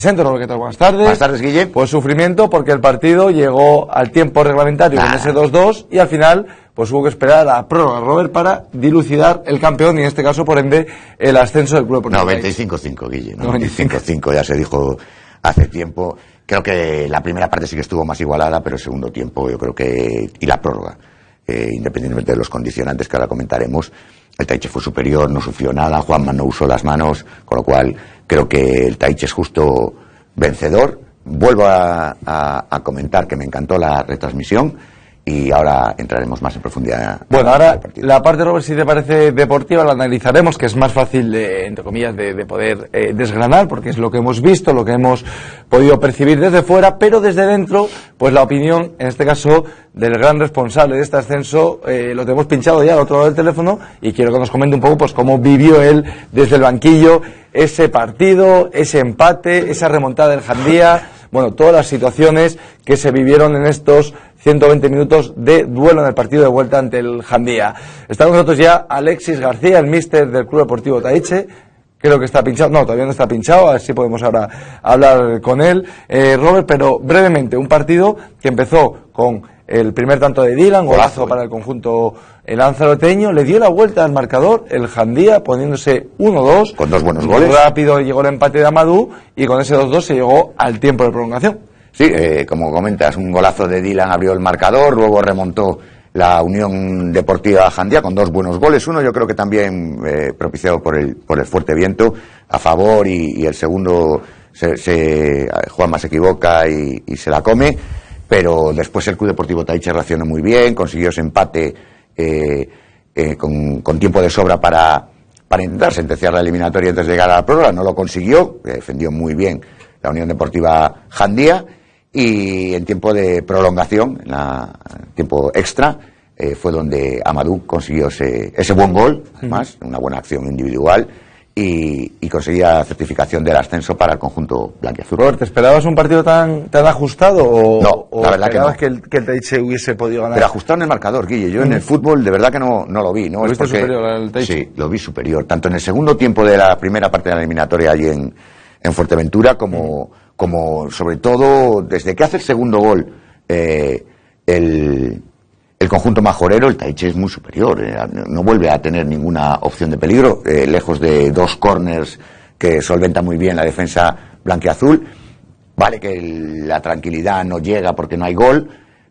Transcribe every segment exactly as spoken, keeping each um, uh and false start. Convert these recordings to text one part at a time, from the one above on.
Centro, ¿qué tal? Buenas tardes. Buenas tardes, Guille. Pues sufrimiento porque el partido llegó al tiempo reglamentario nah. con ese dos dos y al final pues hubo que esperar a la prórroga, Robert, para dilucidar el campeón y en este caso, por ende, el ascenso del Club Deportivo. noventa y cinco cinco, Guille. noventa y cinco cinco, ya se dijo hace tiempo. Creo que la primera parte sí que estuvo más igualada, pero el segundo tiempo yo creo que... y la prórroga, eh, independientemente de los condicionantes que ahora comentaremos, el Taiche fue superior, no sufrió nada, Juanma no usó las manos, con lo cual creo que el Taiche es justo vencedor. Vuelvo a, a, a comentar que me encantó la retransmisión y ahora entraremos más en profundidad. Bueno, ahora la parte, Robert, si te parece deportiva, la analizaremos, que es más fácil, de, entre comillas, de, de poder eh, desgranar, porque es lo que hemos visto, lo que hemos podido percibir desde fuera, pero desde dentro, pues la opinión, en este caso, del gran responsable de este ascenso, eh, lo tenemos pinchado ya al otro lado del teléfono y quiero que nos comente un poco pues cómo vivió él desde el banquillo ese partido, ese empate, esa remontada del Jandía, bueno, todas las situaciones que se vivieron en estos ciento veinte minutos de duelo en el partido de vuelta ante el Jandía. Está con nosotros ya Alexis García, el míster del Club Deportivo Taiche. Creo que está pinchado, no, todavía no está pinchado, a ver si podemos ahora hablar con él. Eh, Robert, pero brevemente, un partido que empezó con el primer tanto de Dylan, golazo para el conjunto lanzaroteño, le dio la vuelta al marcador el Jandía poniéndose uno dos. Con dos buenos goles. Rápido llegó el empate de Amadou y con ese dos dos se llegó al tiempo de prolongación. Sí, eh, como comentas, un golazo de Dylan abrió el marcador, luego remontó la Unión Deportiva Jandía con dos buenos goles, uno yo creo que también eh, propiciado por el por el fuerte viento a favor y, y el segundo se, se, Juanma se equivoca y, y se la come, pero después el Club Deportivo Taiche reaccionó muy bien, consiguió ese empate eh, eh, con, con tiempo de sobra para, para intentar sentenciar la eliminatoria antes de llegar a la prórroga, no lo consiguió, defendió muy bien la Unión Deportiva Jandía. Y en tiempo de prolongación, en la, tiempo extra, eh, fue donde Amadou consiguió ese, ese buen gol, además, una buena acción individual, y, y conseguía certificación del ascenso para el conjunto blanquiazul. ¿Te esperabas un partido tan tan ajustado o, no, o la verdad que no. que el, que el Taiche hubiese podido ganar? Pero ajustado en el marcador, Guille. Yo mm. en el fútbol de verdad que no, no lo vi. ¿no? ¿Lo es viste porque, superior al Taiche? Sí, lo vi superior. Tanto en el segundo tiempo de la primera parte de la eliminatoria allí en, en Fuerteventura como... Mm. como sobre todo desde que hace el segundo gol eh, el, el conjunto majorero, el Taiche es muy superior, eh, no vuelve a tener ninguna opción de peligro, eh, lejos de dos corners que solventa muy bien la defensa blanquiazul. Vale que el, la tranquilidad no llega porque no hay gol,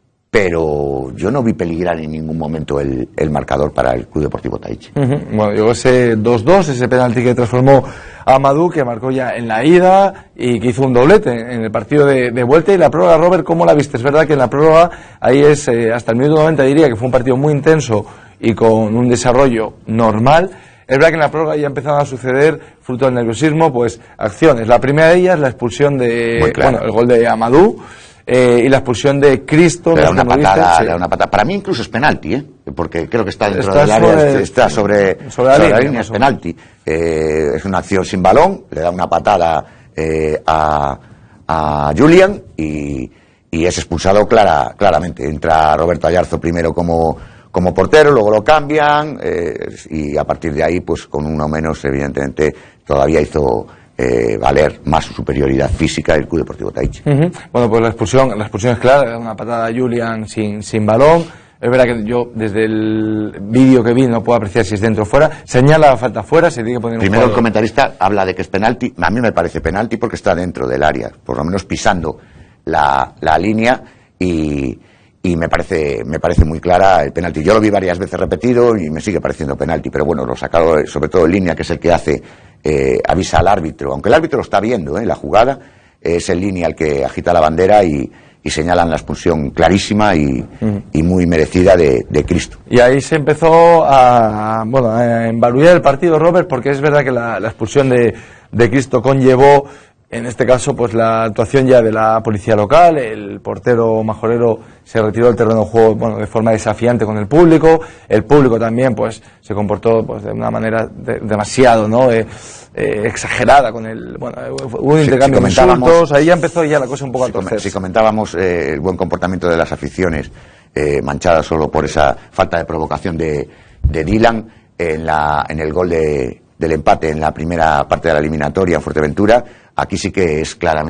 pero yo no vi peligrar en ningún momento el, el marcador para el Club Deportivo Taiche. Uh-huh. Bueno, llegó ese dos dos, ese penalti que transformó a Amadou, que marcó ya en la ida y que hizo un doblete en el partido de, de vuelta. Y la prórroga, Robert, ¿cómo la viste? Es verdad que en la prórroga, ahí es eh, hasta el minuto noventa, diría que fue un partido muy intenso y con un desarrollo normal. Es verdad que en la prórroga ya empezaban a suceder, fruto del nerviosismo, pues acciones. La primera de ellas, la expulsión de, claro. bueno, el gol de Amadou. Eh, y la expulsión de Cristo. Le da una patada, sí. le da una patada. Para mí incluso es penalti, ¿eh? Porque creo que está dentro está del área, sobre, está sobre, sobre la sobre línea, la línea es penalti. Eh, es una acción sin balón, le da una patada eh, a, a Julian y, y es expulsado clara, claramente. Entra Roberto Ayarzo primero como, como portero, luego lo cambian eh, y a partir de ahí, pues con uno menos, evidentemente, todavía hizo... Eh, valer más su superioridad física del Club Deportivo Taiche. Uh-huh. Bueno, pues la expulsión, la expulsión es clara, una patada a Julian sin, sin balón. Es verdad que yo desde el vídeo que vi no puedo apreciar si es dentro o fuera. Señala la falta fuera, se tiene que poner un Primero jugador. El comentarista habla de que es penalti. A mí me parece penalti porque está dentro del área, por lo menos pisando la, la línea y, y me parece me parece muy clara el penalti. Yo lo vi varias veces repetido y me sigue pareciendo penalti, pero bueno, lo sacado sobre todo en línea, que es el que hace eh, avisa al árbitro, aunque el árbitro lo está viendo, eh, la jugada, eh, es en línea el que agita la bandera y, y señalan la expulsión clarísima y, uh-huh. y muy merecida de, de Cristo. Y ahí se empezó a, bueno, a embarullar el partido, Robert, porque es verdad que la, la expulsión de, de Cristo conllevó, en este caso, pues la actuación ya de la policía local. El portero majorero se retiró del terreno de juego, bueno, de forma desafiante con el público. El público también, pues, se comportó, pues, de una manera de, demasiado, ¿no? Eh, eh, exagerada con el, bueno, hubo un intercambio si de insultos. Ahí ya empezó ya la cosa un poco si a torcerse. Si comentábamos eh, el buen comportamiento de las aficiones, eh, manchadas solo por esa falta de provocación de, de Dylan en la, en el gol de del empate en la primera parte de la eliminatoria en Fuerteventura. Aquí sí que es claramente